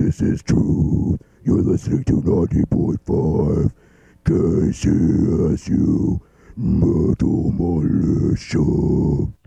this is truth. You're listening to 90.5 KCSU Metal Militia.